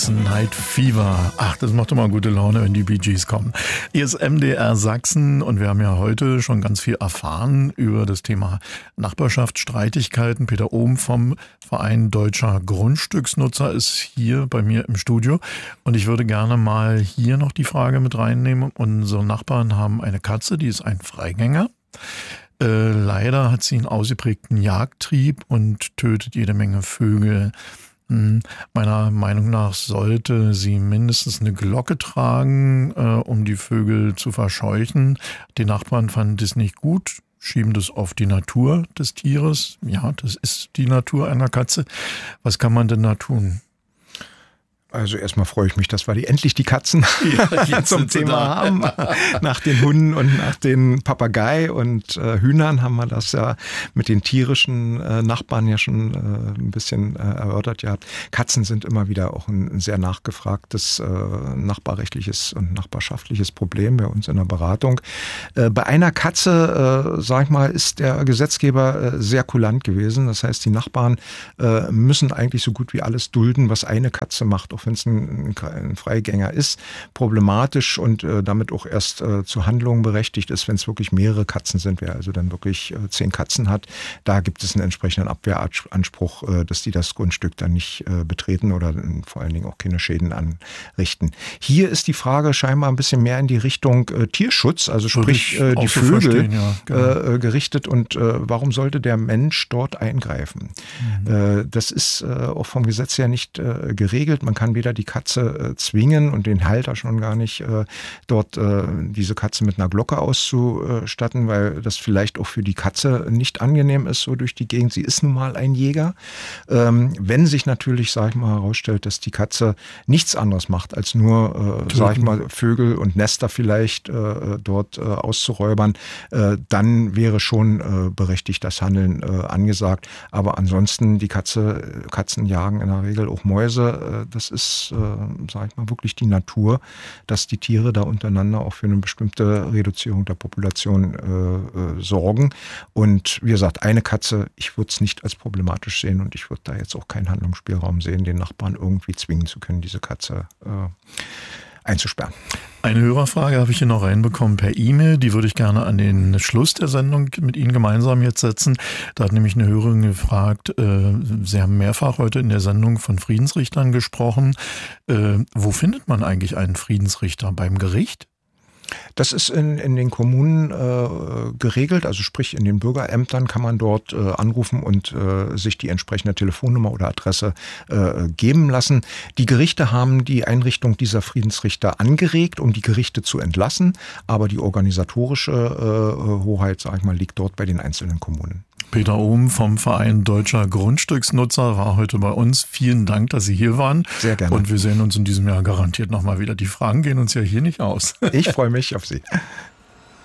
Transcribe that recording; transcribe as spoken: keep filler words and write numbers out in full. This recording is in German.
Night Fever. Ach, das macht doch mal gute Laune, wenn die Bee Gees kommen. Hier ist M D R Sachsen und wir haben ja heute schon ganz viel erfahren über das Thema Nachbarschaft, Streitigkeiten. Peter Ohm vom Verein Deutscher Grundstücksnutzer ist hier bei mir im Studio und ich würde gerne mal hier noch die Frage mit reinnehmen. Unsere Nachbarn haben eine Katze, die ist ein Freigänger. Äh, leider hat sie einen ausgeprägten Jagdtrieb und tötet jede Menge Vögel. Meiner Meinung nach sollte sie mindestens eine Glocke tragen, äh, um die Vögel zu verscheuchen. Die Nachbarn fanden das nicht gut, schieben das auf die Natur des Tieres. Ja, das ist die Natur einer Katze. Was kann man denn da tun? Also erstmal freue ich mich, dass wir die, endlich die Katzen ja, zum Thema haben. Nach den Hunden und nach den Papagei und äh, Hühnern haben wir das ja mit den tierischen äh, Nachbarn ja schon äh, ein bisschen äh, erörtert. Ja, Katzen sind immer wieder auch ein, ein sehr nachgefragtes äh, nachbarrechtliches und nachbarschaftliches Problem bei uns in der Beratung. Äh, bei einer Katze, äh, sag ich mal, ist der Gesetzgeber äh, sehr kulant gewesen. Das heißt, die Nachbarn äh, müssen eigentlich so gut wie alles dulden, was eine Katze macht, wenn es ein, ein Freigänger ist, problematisch und äh, damit auch erst äh, zu Handlungen berechtigt ist, wenn es wirklich mehrere Katzen sind. Wer also dann wirklich äh, zehn Katzen hat, da gibt es einen entsprechenden Abwehranspruch, äh, dass die das Grundstück dann nicht äh, betreten oder äh, vor allen Dingen auch keine Schäden anrichten. Hier ist die Frage scheinbar ein bisschen mehr in die Richtung äh, Tierschutz, also sprich äh, die Vögel ja, genau. äh, gerichtet und äh, warum sollte der Mensch dort eingreifen? Mhm. Äh, das ist äh, auch vom Gesetz her nicht äh, geregelt. Man kann weder die Katze äh, zwingen und den Halter schon gar nicht, äh, dort äh, diese Katze mit einer Glocke auszustatten, weil das vielleicht auch für die Katze nicht angenehm ist, so durch die Gegend. Sie ist nun mal ein Jäger. Ähm, wenn sich natürlich, sag ich mal, herausstellt, dass die Katze nichts anderes macht, als nur, äh, sag ich mal, Vögel und Nester vielleicht äh, dort äh, auszuräubern, äh, dann wäre schon äh, berechtigt das Handeln äh, angesagt. Aber ansonsten, die Katze, Katzen jagen in der Regel auch Mäuse. Äh, das ist ist, äh, sag ich mal, wirklich die Natur, dass die Tiere da untereinander auch für eine bestimmte Reduzierung der Population äh, äh, sorgen. Und wie gesagt, eine Katze, ich würde es nicht als problematisch sehen und ich würde da jetzt auch keinen Handlungsspielraum sehen, den Nachbarn irgendwie zwingen zu können, diese Katze äh, einzusperren. Eine Hörerfrage habe ich hier noch reinbekommen per E-Mail. Die würde ich gerne an den Schluss der Sendung mit Ihnen gemeinsam jetzt setzen. Da hat nämlich eine Hörerin gefragt, äh, Sie haben mehrfach heute in der Sendung von Friedensrichtern gesprochen. Äh, wo findet man eigentlich einen Friedensrichter? Beim Gericht? Das ist in, in den Kommunen äh, geregelt, also sprich in den Bürgerämtern kann man dort äh, anrufen und äh, sich die entsprechende Telefonnummer oder Adresse äh, geben lassen. Die Gerichte haben die Einrichtung dieser Friedensrichter angeregt, um die Gerichte zu entlassen, aber die organisatorische äh, Hoheit, sag ich mal, liegt dort bei den einzelnen Kommunen. Peter Ohm vom Verein Deutscher Grundstücksnutzer war heute bei uns. Vielen Dank, dass Sie hier waren. Sehr gerne. Und wir sehen uns in diesem Jahr garantiert nochmal wieder. Die Fragen gehen uns ja hier nicht aus. Ich freue mich auf Sie.